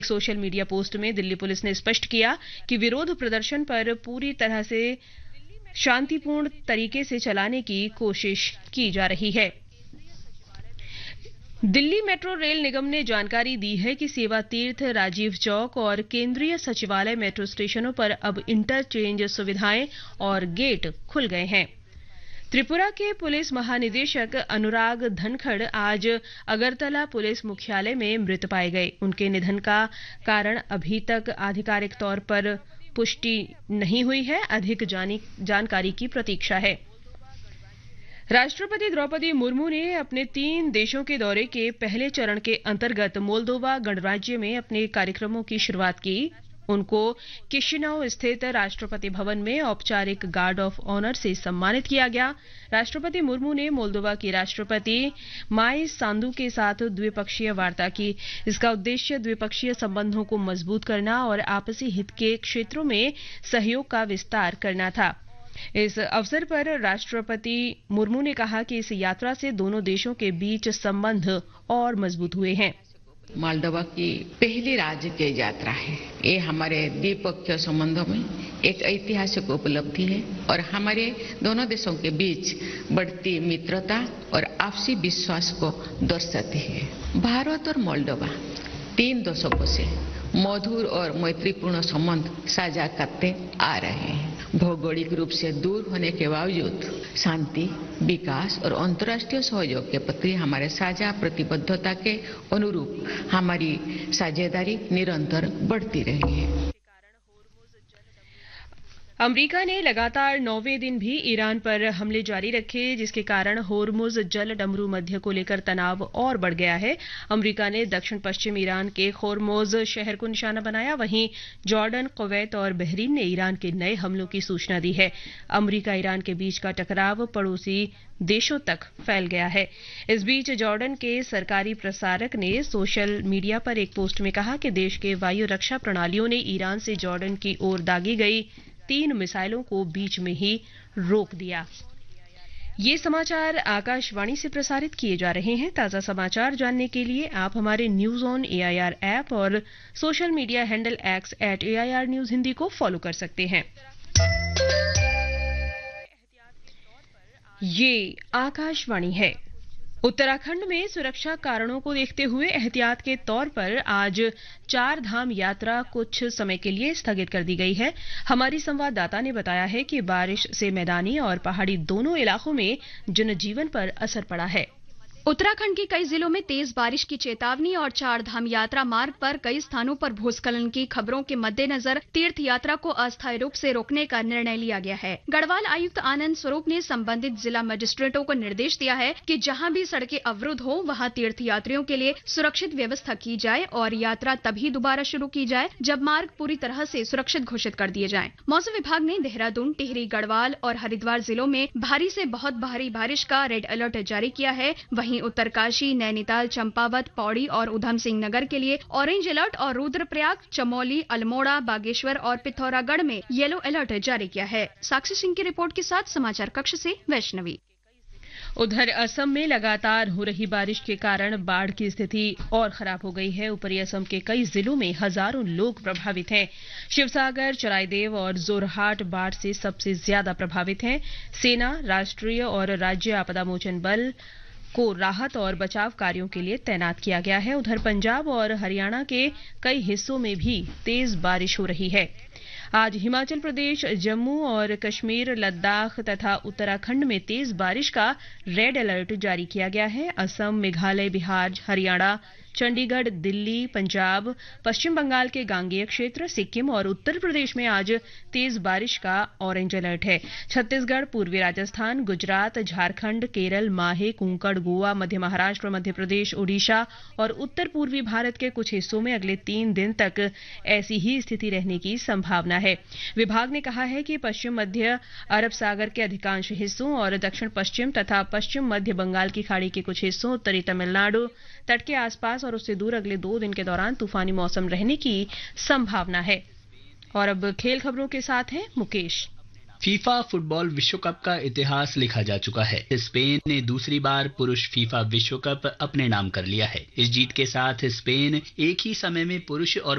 Social media post में Delhi police ने स्पष्ट किया कि विरोध प्रदर्शन पर पूरी तरह से शांतिपूर्ण तरीके से चलाने की कोशिश की जा रही है। दिल्ली मेट्रो रेल निगम ने जानकारी दी है कि सेवा तीर्थ, राजीव चौक और केंद्रीय सचिवालय मेट्रो स्टेशनों पर अब इंटरचेंज सुविधाएं और गेट खुल गए हैं। त्रिपुरा के पुलिस महानिदेशक अनुराग धनखड़ आज अगरतला पुलिस मुख्यालय में मृत पाए गए। उनके निधन का कारण अभी तक आधिकारिक तौर पर पुष्टि नहीं हुई है। अधिक जानकारी की प्रतीक्षा है। राष्ट्रपति द्रौपदी मुर्मू ने अपने 3 देशों के दौरे के पहले चरण के अंतर्गत मोल्दोवा गणराज्य में अपने कार्यक्रमों की शुरुआत की। उनको किशिनाउ स्थित राष्ट्रपति भवन में औपचारिक गार्ड ऑफ ऑनर से सम्मानित किया गया। राष्ट्रपति मुर्मू ने मोल्दोवा की राष्ट्रपति माई सांदू के साथ द्विपक्षीय वार्ता की। इसका उद्देश्य द्विपक्षीय संबंधों को मजबूत करना और आपसी हित के क्षेत्रों में सहयोग का विस्तार करना था। इस अवसर पर राष्ट्रपति मुर्मू ने कहा कि इस यात्रा से दोनों देशों के बीच संबंध और मजबूत हुए हैं। मोल्दोवा की पहली राजकीय यात्रा है। ये हमारे द्विपक्षीय संबंधों में एक ऐतिहासिक उपलब्धि है और हमारे दोनों देशों के बीच बढ़ती मित्रता और आपसी विश्वास को दर्शाती है। भारत और मोल्दोवा 3 दशकों से मधुर और मैत्रीपूर्ण संबंध साझा करते आ रहे हैं। भौगोलिक रूप से दूर होने के बावजूद शांति, विकास और अंतर्राष्ट्रीय सहयोग के प्रति हमारे साझा प्रतिबद्धता के अनुरूप हमारी साझेदारी निरंतर बढ़ती रही है। अमेरिका ने लगातार 9वें दिन भी ईरान पर हमले जारी रखे, जिसके कारण होर्मुज जल डमरू मध्य को लेकर तनाव और बढ़ गया है। अमेरिका ने दक्षिण पश्चिम ईरान के होर्मुज शहर को निशाना बनाया। वहीं जॉर्डन, कुवैत और बहरीन ने ईरान के नए हमलों की सूचना दी है। अमेरिका ईरान के बीच का टकराव पड़ोसी देशों तक फैल गया है। इस बीच जॉर्डन के सरकारी प्रसारक ने सोशल मीडिया पर एक पोस्ट में कहा कि देश के वायु रक्षा प्रणालियों ने ईरान से जॉर्डन की ओर दागी गई 3 मिसाइलों को बीच में ही रोक दिया। ये समाचार आकाशवाणी से प्रसारित किए जा रहे हैं। ताजा समाचार जानने के लिए आप हमारे न्यूज ऑन एआईआर ऐप और social media handle x @AIR News Hindi को फॉलो कर सकते हैं। ये आकाशवाणी है। उत्तराखंड में सुरक्षा कारणों को देखते हुए एहतियात के तौर पर आज 4 धाम यात्रा कुछ समय के लिए स्थगित कर दी गई है। हमारी संवाददाता ने बताया है कि बारिश से मैदानी और पहाड़ी दोनों इलाकों में जनजीवन पर असर पड़ा है। उत्तराखंड के कई जिलों में तेज बारिश की चेतावनी और 4 धाम यात्रा मार्ग पर कई स्थानों पर भूस्खलन की खबरों के मद्देनजर तीर्थ यात्रा को अस्थायी रूप से रोकने का निर्णय लिया गया है। गढ़वाल आयुक्त आनंद स्वरूप ने संबंधित जिला मजिस्ट्रेटों को निर्देश दिया है कि जहां भी सड़कें अवरुद्ध हो वहां तीर्थ यात्रियों के लिए सुरक्षित व्यवस्था की जाए और यात्रा तभी दोबारा शुरू की जाए जब मार्ग पूरी तरह से सुरक्षित घोषित कर दिए जाएं। मौसम विभाग ने देहरादून, टिहरी, गढ़वाल और हरिद्वार जिलों में भारी से बहुत भारी बारिश का रेड अलर्ट जारी किया है। वहीं उत्तरकाशी, नैनीताल, चंपावत, पौड़ी और उधम सिंह नगर के लिए ऑरेंज अलर्ट और रुद्रप्रयाग, चमोली, अल्मोड़ा, बागेश्वर और पिथौरागढ़ में येलो अलर्ट जारी किया है। साक्षी सिंह की रिपोर्ट के साथ समाचार कक्ष से वैष्णवी। उधर असम में लगातार हो रही बारिश के कारण बाढ़ की स्थिति और खराब हो गई है। ऊपरी असम के कई जिलों में हजारों लोग प्रभावित हैं। शिवसागर, चराईदेव और जोरहाट बाढ़ से सबसे ज्यादा प्रभावित हैं। सेना, राष्ट्रीय और राज्य आपदा मोचन बल को राहत और बचाव कार्यों के लिए तैनात किया गया है। उधर पंजाब और हरियाणा के कई हिस्सों में भी तेज बारिश हो रही है। आज हिमाचल प्रदेश, जम्मू और कश्मीर, लद्दाख तथा उत्तराखंड में तेज बारिश का रेड अलर्ट जारी किया गया है। असम, मेघालय, बिहार, हरियाणा, चंडीगढ़, दिल्ली, पंजाब, पश्चिम बंगाल के गांगेय क्षेत्र, सिक्किम और उत्तर प्रदेश में आज तेज बारिश का ऑरेंज अलर्ट है। छत्तीसगढ़, पूर्वी राजस्थान, गुजरात, झारखंड, केरल, माहे, कुंकड़, गोवा, मध्य महाराष्ट्र, मध्य प्रदेश, ओडिशा और उत्तर पूर्वी भारत के कुछ हिस्सों में अगले 3 दिन तक ऐसी ही स्थिति रहने की संभावना है। विभाग ने कहा है कि पश्चिम मध्य अरब सागर के अधिकांश हिस्सों और दक्षिण पश्चिम तथा पश्चिम मध्य बंगाल की खाड़ी के कुछ हिस्सों, उत्तरी तमिलनाडु तट के आसपास और उससे दूर अगले 2 दिन के दौरान तूफानी मौसम रहने की संभावना है। और अब खेल खबरों के साथ हैं मुकेश। फीफा फुटबॉल विश्व कप का इतिहास लिखा जा चुका है। स्पेन ने दूसरी बार पुरुष फीफा विश्व कप अपने नाम कर लिया है। इस जीत के साथ स्पेन एक ही समय में पुरुष और